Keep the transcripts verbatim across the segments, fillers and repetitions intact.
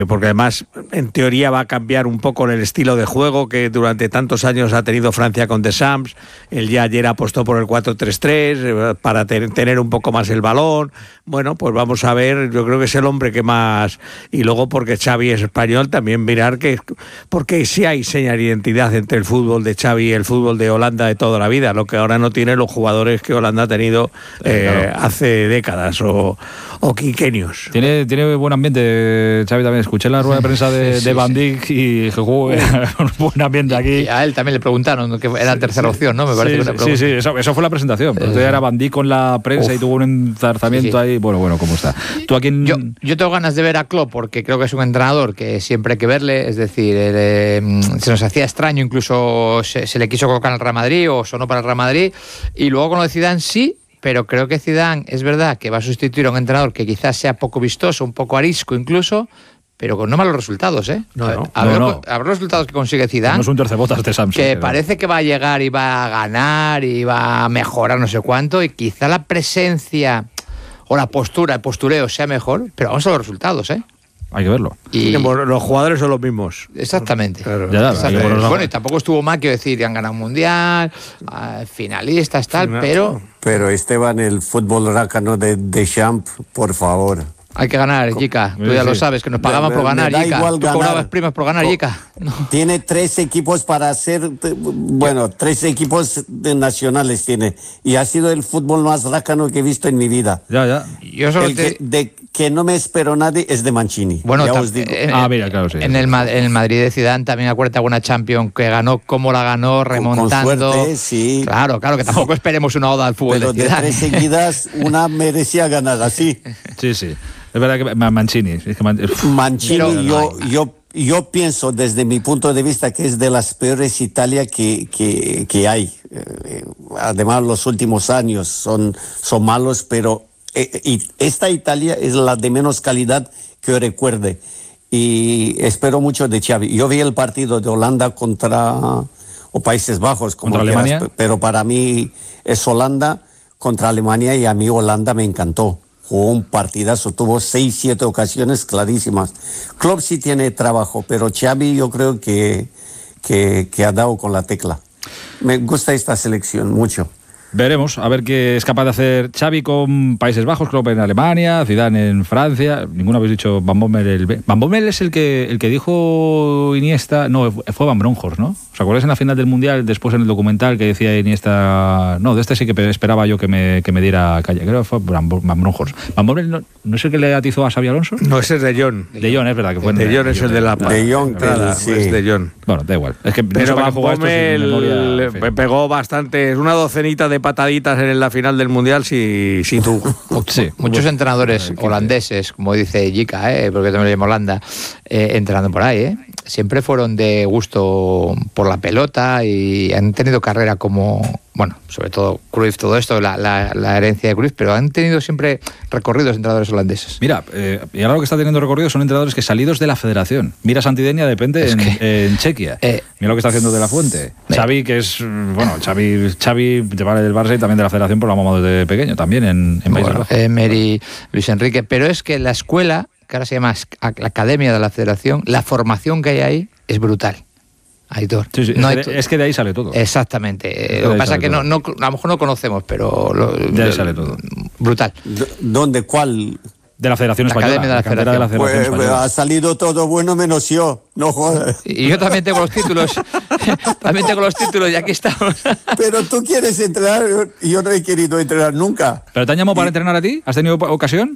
porque además en teoría va a cambiar un poco el estilo de juego que durante tantos años ha tenido Francia con Deschamps. Él ya ayer apostó por el cuatro tres tres para te- tener un poco más el balón. Bueno, pues vamos a ver, yo creo que es el hombre que más, y luego porque Xavi es español, también mirar que, porque sí hay señal de identidad entre el fútbol de Xavi y el fútbol de Holanda de toda la vida, lo que ahora no tiene los jugadores que Holanda ha tenido eh, claro. hace décadas o, o quinquenios. Tiene, tiene buen ambiente, Xavi, también. Escuché la rueda de prensa de, sí, de Van Dijk sí. y dije, un buen ambiente aquí. Y a él también le preguntaron que era la tercera sí, opción, ¿no? Me parece sí, que una sí, sí, eso, eso fue la presentación. Pero eh, era Van Dijk con la prensa uf, y tuvo un enzarzamiento sí, sí. ahí. Bueno, bueno, ¿cómo está? ¿Tú a quién? Yo, yo tengo ganas de ver a Klopp porque creo que es un entrenador que siempre hay que verle. Es decir, eh, se nos hacía extraño, incluso se, se le quiso colocar en el Real Madrid o sonó para el Real Madrid. Y luego con lo de Zidane sí, pero creo que Zidane es verdad que va a sustituir a un entrenador que quizás sea poco vistoso, un poco arisco incluso, pero con no malos resultados, ¿eh? No, no. A ver, no, no. a ver los resultados que consigue Zidane. No es un tercebotas de Samsung. Que pero... parece que va a llegar y va a ganar y va a mejorar no sé cuánto, y quizá la presencia o la postura, el postureo sea mejor, pero vamos a los resultados, ¿eh? Hay que verlo. Y los jugadores son los mismos. Exactamente. Claro. Ya, Exactamente. Bueno, bueno, y tampoco estuvo mal, quiero decir, han ganado un mundial, uh, finalistas, tal, Final. pero... Pero Esteban, el fútbol rácano de Deschamps, por favor. Hay que ganar, Jica. Tú ya lo sabes, que nos pagaban por ganar, Jica. Tú ganar. cobrabas primas por ganar, Jica. No. Tiene tres equipos para hacer, bueno, tres equipos nacionales tiene. Y ha sido el fútbol más rácano que he visto en mi vida. Ya, ya. Yo solo el te... que, de que no me espero nadie es de Mancini. Bueno, ya tam- os digo. En, ah, mira, claro, sí. En el, en el Madrid de Zidane también acuérdate alguna Champions que ganó, cómo la ganó, remontando. Con, con suerte, sí. Claro, claro, que tampoco esperemos una oda al fútbol Pero de Zidane. de tres seguidas, una merecía ganar así. Sí, sí. Es verdad que Mancini. Es que Man... Mancini, Pero, yo, yo, yo pienso desde mi punto de vista que es de las peores Italia que, que, que hay. Eh, además, los últimos años son, son malos, pero eh, y esta Italia es la de menos calidad que yo recuerde. Y espero mucho de Xavi. Yo vi el partido de Holanda contra o Países Bajos, como contra quieras, Alemania, pero para mí es Holanda contra Alemania y a mí Holanda me encantó. Jugó un partidazo, tuvo seis, siete ocasiones clarísimas. Klopp sí tiene trabajo, pero Xavi yo creo que, que, que ha dado con la tecla. Me gusta esta selección mucho. Veremos, a ver qué es capaz de hacer Xavi con Países Bajos, Klopp en Alemania, Zidane en Francia. Ninguno habéis dicho Van Bommel. El... Van Bommel es el que el que dijo Iniesta, no, fue Van Bronckhorst, ¿no? ¿Os acordáis en la final del Mundial, después en el documental que decía Iniesta, no, de este sí que esperaba yo que me, que me diera calle? Creo que fue Van Bronckhorst. ¿Van Bommel no, no es el que le atizó a Xavi Alonso? No, ese es De Jong. De Jong, es verdad que fue. De Jong es el de la De Jong, claro, sí. Es De Jong. Bueno, da igual. Es que pero Van Bommel en memoria, pegó bastante, una docenita de pataditas en la final del Mundial, si, si tú. Sí, muchos entrenadores holandeses, como dice Jica, ¿eh? porque también lo llamo Holanda, eh, entrenando por ahí, ¿eh? siempre fueron de gusto por la pelota y han tenido carrera como, bueno, sobre todo Cruyff, todo esto, la, la, la herencia de Cruyff, pero han tenido siempre recorridos entrenadores holandeses. Mira, eh, y ahora lo que está teniendo recorrido son entrenadores que salidos de la federación. Mira Santidenia, depende en, que, en Chequia. Eh, Mira lo que está haciendo De La Fuente. Eh, Xavi, que es, bueno, Xavi, Xavi te vale del Barça y también de la federación, por lo amamos desde pequeño, también en, en Países Bajos. Emery, Luis Enrique, pero es que la escuela, que ahora se llama la Academia de la Federación, la formación que hay ahí es brutal. Aitor. Sí, sí, no es, hay que de, es que de ahí sale todo. Exactamente. Es lo que pasa es que no, no, a lo mejor no conocemos, pero lo, de ahí lo, sale todo. Brutal. ¿Dónde? ¿Cuál? De la Federación la Española. Academia de la, la Federación. De la Federación pues, ha salido todo bueno menos yo. No jodas. Y yo también tengo los títulos. También tengo los títulos y aquí estamos. Pero tú quieres entrenar. Yo no he querido entrenar nunca. ¿Pero te han llamado y... para entrenar a ti? ¿Has tenido ocasión?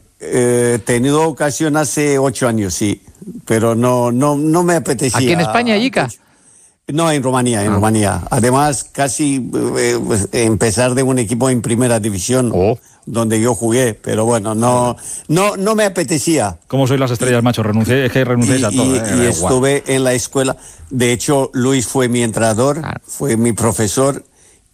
He eh, tenido ocasión hace ocho años, sí. Pero no, no, no me apetecía. ¿Aquí en España, Jica? No, en Rumanía, en ah. Rumanía. Además, casi eh, pues, empezar de un equipo en primera división, oh. donde yo jugué, pero bueno, no, no, no me apetecía. ¿Cómo sois las estrellas, macho? Renuncié, es que renunciéis a todo. Y, eh, y estuve en la escuela. De hecho, Luis fue mi entrenador, ah. fue mi profesor,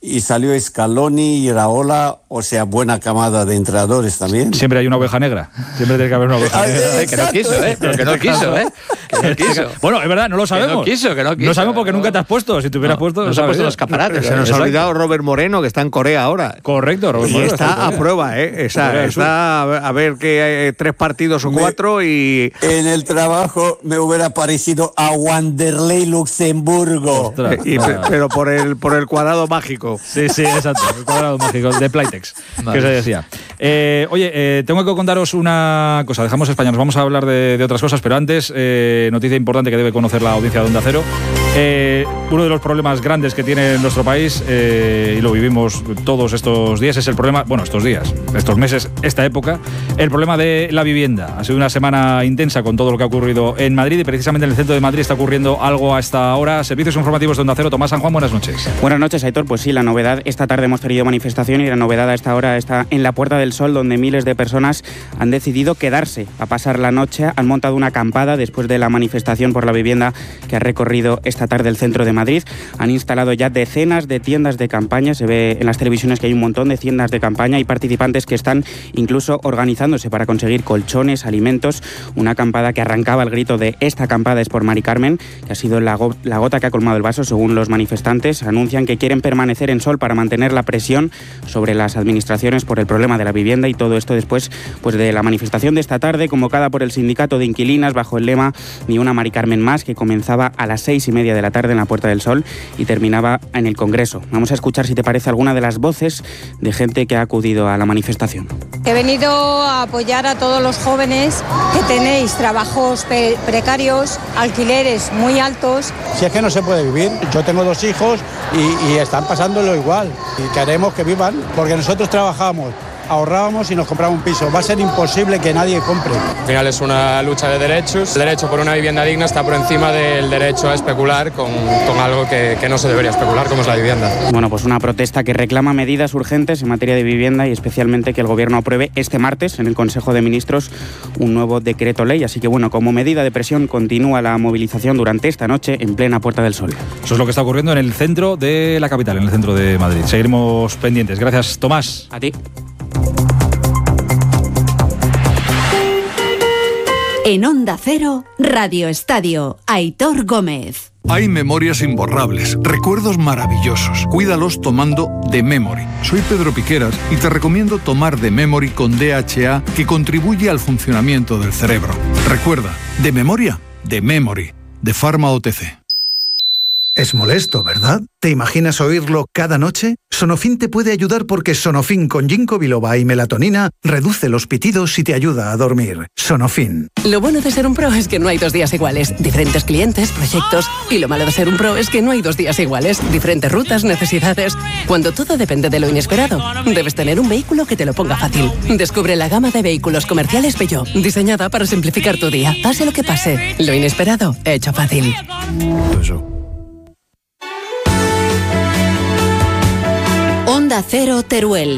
y salió Scaloni, Iraola, o sea, buena camada de entrenadores también. Siempre hay una oveja negra. Siempre tiene que haber una oveja negra. Eh, que no quiso, ¿eh? Pero que no quiso, ¿eh? Que no quiso. Bueno, es verdad, no lo sabemos. Que no quiso, que no quiso. No sabemos porque no. nunca te has puesto. Si te hubieras no, puesto, no se ha puesto los escaparates. Se nos ha Exacto. olvidado Robert Moreno, que está en Corea ahora. Correcto, Robert Y Moreno está a prueba, ¿eh? Está, está a ver que hay tres partidos o Me- cuatro y... En el trabajo me hubiera parecido a Wanderlei Luxemburgo. Ostras. y- pero por el, por el cuadrado mágico. Sí, sí, exacto. El cuadrado mágico de Playtex, que se decía. Eh, oye, eh, tengo que contaros una cosa. Dejamos España, nos vamos a hablar de, de otras cosas, pero antes, eh, noticia importante que debe conocer la audiencia de Onda Cero. Eh, uno de los problemas grandes que tiene nuestro país, eh, y lo vivimos todos estos días, es el problema, bueno, estos días, estos meses, esta época, el problema de la vivienda. Ha sido una semana intensa con todo lo que ha ocurrido en Madrid y precisamente en el centro de Madrid está ocurriendo algo a esta hora. Servicios informativos de Onda Cero, Tomás San Juan, buenas noches. Buenas noches, Aitor. Pues sí, la novedad, esta tarde hemos tenido manifestación y la novedad a esta hora está en la Puerta del Sol, donde miles de personas han decidido quedarse a pasar la noche. Han montado una acampada después de la manifestación por la vivienda que ha recorrido esta tarde el centro de Madrid. Han instalado ya decenas de tiendas de campaña. Se ve en las televisiones que hay un montón de tiendas de campaña y participantes que están incluso organizándose para conseguir colchones, alimentos. Una acampada que arrancaba el grito de "esta acampada es por Mari Carmen", que ha sido la, go- la gota que ha colmado el vaso, según los manifestantes. Anuncian que quieren permanecer en Sol para mantener la presión sobre las administraciones por el problema de la vivienda, y todo esto después pues, de la manifestación de esta tarde, convocada por el sindicato de inquilinas bajo el lema "Ni una Mari Carmen más", que comenzaba a las seis y media de la tarde en la Puerta del Sol y terminaba en el Congreso. Vamos a escuchar, si te parece, alguna de las voces de gente que ha acudido a la manifestación. He venido a apoyar a todos los jóvenes que tenéis trabajos pe- precarios, alquileres muy altos. Si es que no se puede vivir. Yo tengo dos hijos y, y están pasándolo igual. Y queremos que vivan, porque nosotros trabajamos, ahorrábamos y nos compramos un piso. Va a ser imposible que nadie compre. Al final es una lucha de derechos. El derecho por una vivienda digna está por encima del derecho a especular con, con algo que, que no se debería especular, como es la vivienda. Bueno, pues una protesta que reclama medidas urgentes en materia de vivienda y especialmente que el Gobierno apruebe este martes en el Consejo de Ministros un nuevo decreto ley. Así que bueno, como medida de presión continúa la movilización durante esta noche en plena Puerta del Sol. Eso es lo que está ocurriendo en el centro de la capital, en el centro de Madrid. Seguiremos pendientes. Gracias, Tomás. A ti. En Onda Cero, Radio Estadio, Aitor Gómez. Hay memorias imborrables, recuerdos maravillosos. Cuídalos tomando The Memory. Soy Pedro Piqueras y te recomiendo tomar The Memory con D H A, que contribuye al funcionamiento del cerebro. Recuerda, de memoria, The Memory, de Pharma O T C. Es molesto, ¿verdad? ¿Te imaginas oírlo cada noche? Sonofin te puede ayudar porque Sonofin con ginkgo biloba y melatonina reduce los pitidos y te ayuda a dormir. Sonofin. Lo bueno de ser un pro es que no hay dos días iguales. Diferentes clientes, proyectos. Y lo malo de ser un pro es que no hay dos días iguales. Diferentes rutas, necesidades. Cuando todo depende de lo inesperado, debes tener un vehículo que te lo ponga fácil. Descubre la gama de vehículos comerciales Peugeot, diseñada para simplificar tu día. Pase lo que pase, lo inesperado, hecho fácil. Onda Cero Teruel.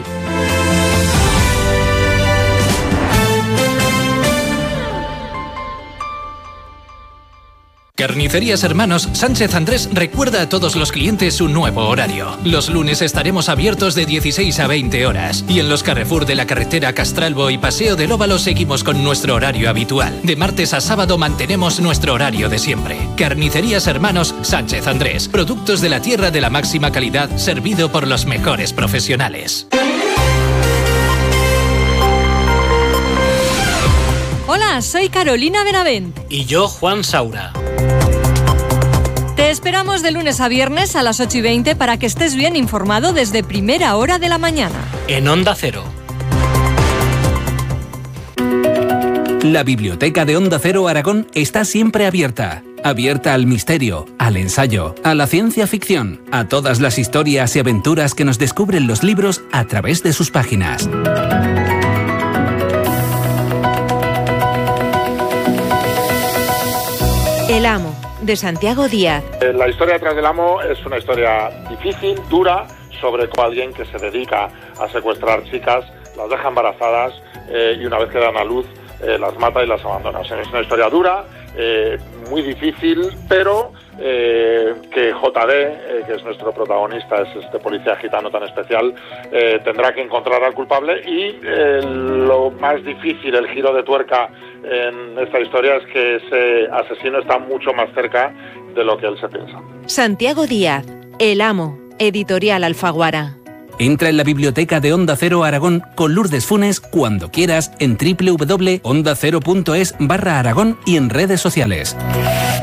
Carnicerías Hermanos Sánchez Andrés recuerda a todos los clientes su nuevo horario. Los lunes estaremos abiertos de dieciséis a veinte horas y en los Carrefour de la carretera Castralbo y Paseo del Óvalo seguimos con nuestro horario habitual. De martes a sábado mantenemos nuestro horario de siempre. Carnicerías Hermanos Sánchez Andrés. Productos de la tierra de la máxima calidad, servido por los mejores profesionales. Hola, soy Carolina Benavent. Y yo, Juan Saura. Te esperamos de lunes a viernes a las ocho y veinte para que estés bien informado desde primera hora de la mañana. En Onda Cero. La biblioteca de Onda Cero Aragón está siempre abierta. Abierta al misterio, al ensayo, a la ciencia ficción, a todas las historias y aventuras que nos descubren los libros a través de sus páginas. El Amo, de Santiago Díaz. La historia detrás del Amo es una historia difícil, dura, sobre alguien que se dedica a secuestrar chicas, las deja embarazadas eh, y una vez que dan a luz eh, las mata y las abandona. O sea, es una historia dura, eh, muy difícil, pero eh, que J D, eh, que es nuestro protagonista, es este policía gitano tan especial, eh, tendrá que encontrar al culpable y eh, lo más difícil, el giro de tuerca en esta historia es que ese asesino está mucho más cerca de lo que él se piensa. Santiago Díaz, El Amo, Editorial Alfaguara. Entra en la biblioteca de Onda Cero Aragón con Lourdes Funes cuando quieras en doble u doble u doble u punto onda cero punto es barra Aragón y en redes sociales.